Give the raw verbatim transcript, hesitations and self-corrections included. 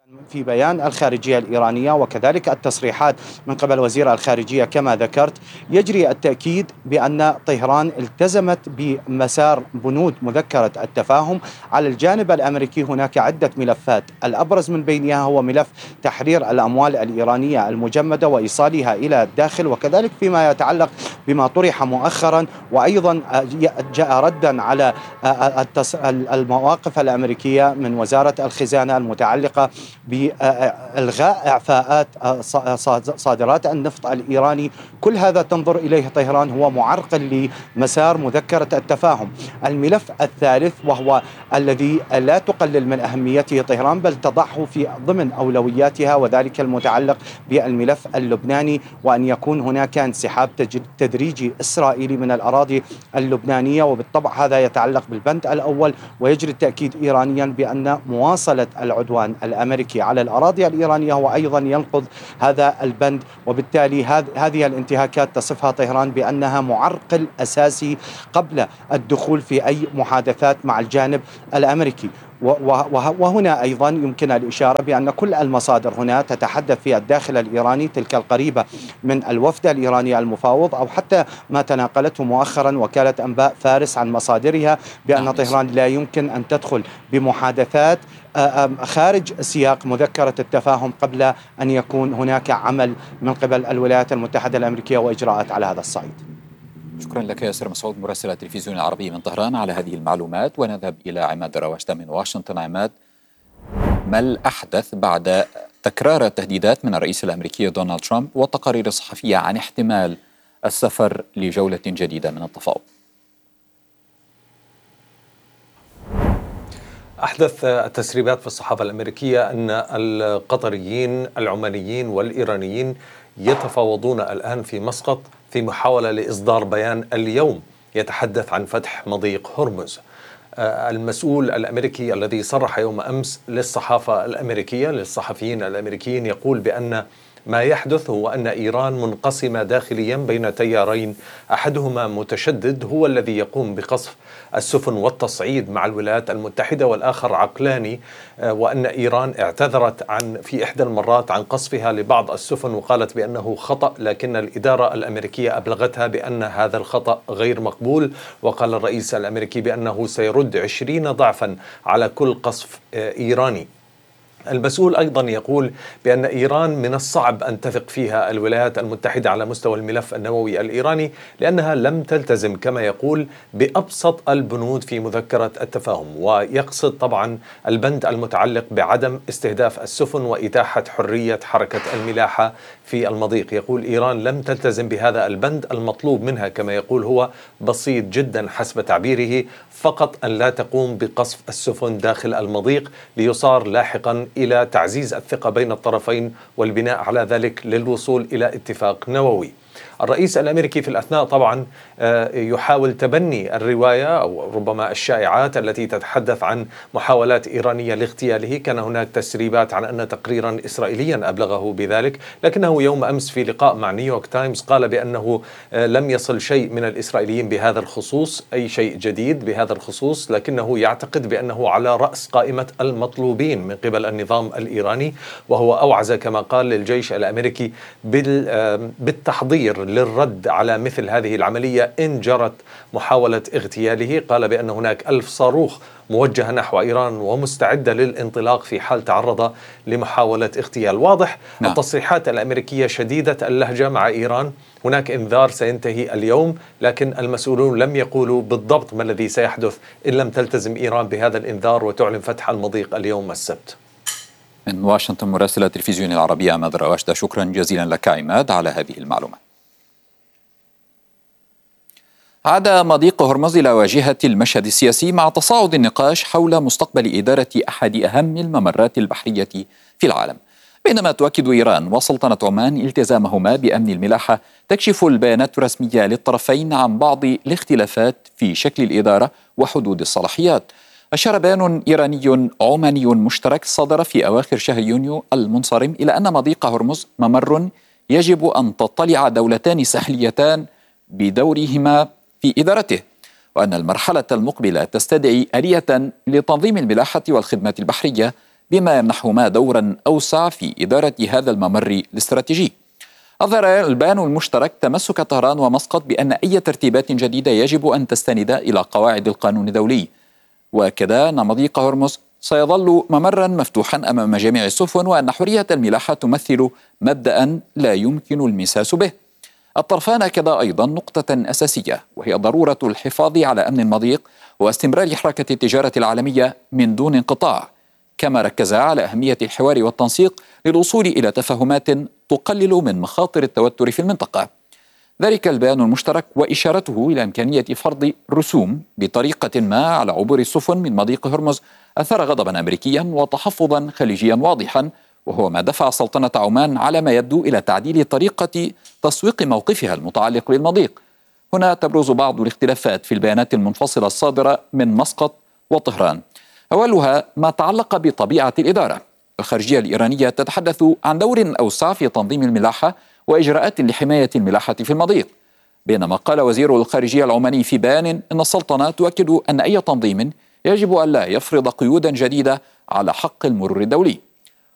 في بيان الخارجية الإيرانية وكذلك التصريحات من قبل وزير الخارجية كما ذكرت، يجري التأكيد بأن طهران التزمت بمسار بنود مذكرة التفاهم. على الجانب الأمريكي هناك عدة ملفات، الأبرز من بينها هو ملف تحرير الأموال الإيرانية المجمدة وإيصالها إلى الداخل، وكذلك فيما يتعلق بما طرح مؤخرا وأيضا جاء ردا على المواقف الأمريكية من وزارة الخزانة المتعلقة بإلغاء إعفاءات صادرات النفط الإيراني. كل هذا تنظر إليه طهران هو معرقل لمسار مذكرة التفاهم. الملف الثالث وهو الذي لا تقلل من أهميته طهران بل تضعه في ضمن أولوياتها، وذلك المتعلق بالملف اللبناني، وأن يكون هناك انسحاب تدريجي إسرائيلي من الأراضي اللبنانية. وبالطبع هذا يتعلق بالبند الأول، ويجري التأكيد إيرانيا بأن مواصلة العدوان الأمريكي على الأراضي الإيرانية هو أيضا ينقض هذا البند، وبالتالي هذه الانتهاكات تصفها طهران بأنها معرقل أساسي قبل الدخول في أي محادثات مع الجانب الأمريكي. وهنا أيضا يمكن الإشارة بأن كل المصادر هنا تتحدث في الداخل الإيراني، تلك القريبة من الوفد الإيراني المفاوض أو حتى ما تناقلته مؤخرا وكالة أنباء فارس عن مصادرها بأن طهران لا يمكن أن تدخل بمحادثات خارج سياق مذكرة التفاهم قبل أن يكون هناك عمل من قبل الولايات المتحدة الأمريكية وإجراءات على هذا الصعيد. شكرا لك ياسر مسعود مراسل التلفزيون العربي من طهران على هذه المعلومات. ونذهب إلى عماد رواشته من واشنطن. عماد، ما الأحدث بعد تكرار التهديدات من الرئيس الأمريكي دونالد ترامب والتقارير الصحفية عن احتمال السفر لجولة جديدة من التفاوض؟ أحدث التسريبات في الصحافة الأمريكية أن القطريين العمانيين والإيرانيين يتفاوضون الآن في مسقط في محاولة لإصدار بيان اليوم يتحدث عن فتح مضيق هرمز. المسؤول الأمريكي الذي صرح يوم أمس للصحافة الأمريكية للصحفيين الأمريكيين يقول بأن ما يحدث هو أن إيران منقسمة داخليا بين تيارين، أحدهما متشدد هو الذي يقوم بقصف السفن والتصعيد مع الولايات المتحدة، والآخر عقلاني، وأن إيران اعتذرت عن في إحدى المرات عن قصفها لبعض السفن وقالت بأنه خطأ، لكن الإدارة الأمريكية أبلغتها بأن هذا الخطأ غير مقبول. وقال الرئيس الأمريكي بأنه سيرد عشرين ضعفا على كل قصف إيراني. المسؤول أيضا يقول بأن إيران من الصعب أن تثق فيها الولايات المتحدة على مستوى الملف النووي الإيراني، لأنها لم تلتزم كما يقول بأبسط البنود في مذكرة التفاهم، ويقصد طبعا البند المتعلق بعدم استهداف السفن وإتاحة حرية حركة الملاحة في المضيق. يقول إيران لم تلتزم بهذا البند، المطلوب منها كما يقول هو بسيط جدا حسب تعبيره، فقط أن لا تقوم بقصف السفن داخل المضيق، ليصار لاحقا إلى تعزيز الثقة بين الطرفين والبناء على ذلك للوصول إلى اتفاق نووي. الرئيس الأمريكي في الأثناء طبعا يحاول تبني الرواية أو ربما الشائعات التي تتحدث عن محاولات إيرانية لاغتياله. كان هناك تسريبات عن أن تقريرا إسرائيليا أبلغه بذلك، لكنه يوم أمس في لقاء مع نيويورك تايمز قال بأنه لم يصل شيء من الإسرائيليين بهذا الخصوص، أي شيء جديد بهذا الخصوص، لكنه يعتقد بأنه على رأس قائمة المطلوبين من قبل النظام الإيراني. وهو أوعز كما قال للجيش الأمريكي بالتحضير للرد على مثل هذه العملية إن جرت محاولة اغتياله. قال بأن هناك ألف صاروخ موجهة نحو إيران ومستعدة للانطلاق في حال تعرض لمحاولة اغتيال. واضح نعم. التصريحات الأمريكية شديدة اللهجة مع إيران. هناك إنذار سينتهي اليوم، لكن المسؤولون لم يقولوا بالضبط ما الذي سيحدث إن لم تلتزم إيران بهذا الإنذار وتعلن فتح المضيق اليوم السبت. من واشنطن مراسل التلفزيون العربي عماد رواشته، شكرا جزيلا لك عماد على هذه المعلومات. عاد مضيق هرمز إلى واجهة المشهد السياسي مع تصاعد النقاش حول مستقبل إدارة أحد أهم الممرات البحرية في العالم، بينما تؤكد إيران وسلطنة عمان التزامهما بأمن الملاحة. تكشف البيانات الرسمية للطرفين عن بعض الاختلافات في شكل الإدارة وحدود الصلاحيات. أشار بيان إيراني عماني مشترك صدر في أواخر شهر يونيو المنصرم إلى أن مضيق هرمز ممر يجب أن تطلع دولتان ساحليتان بدورهما في إدارته، وأن المرحلة المقبلة تستدعي آلية لتنظيم الملاحة والخدمات البحرية بما يمنحهما دورا أوسع في إدارة هذا الممر الاستراتيجي. أظهر البيان المشترك تمسك طهران ومسقط بأن أي ترتيبات جديدة يجب أن تستند إلى قواعد القانون الدولي، وكذا أن مضيق هرمز سيظل ممرا مفتوحا أمام جميع السفن، وأن حرية الملاحة تمثل مبدأ لا يمكن المساس به. الطرفان كذا أيضا نقطة أساسية، وهي ضرورة الحفاظ على أمن المضيق واستمرار حركة التجارة العالمية من دون انقطاع، كما ركز على أهمية الحوار والتنسيق للوصول إلى تفاهمات تقلل من مخاطر التوتر في المنطقة. ذلك البيان المشترك وإشارته إلى إمكانية فرض رسوم بطريقة ما على عبور السفن من مضيق هرمز أثار غضبا أمريكيا وتحفظا خليجيا واضحا، وهو ما دفع سلطنة عمان على ما يبدو إلى تعديل طريقة تسويق موقفها المتعلق بالمضيق. هنا تبرز بعض الاختلافات في البيانات المنفصلة الصادرة من مسقط وطهران، أولها ما تعلق بطبيعة الإدارة. الخارجية الإيرانية تتحدث عن دور أوسع في تنظيم الملاحة وإجراءات لحماية الملاحة في المضيق، بينما قال وزير الخارجية العماني في بيان أن السلطنة تؤكد أن أي تنظيم يجب أن لا يفرض قيودا جديدة على حق المرور الدولي.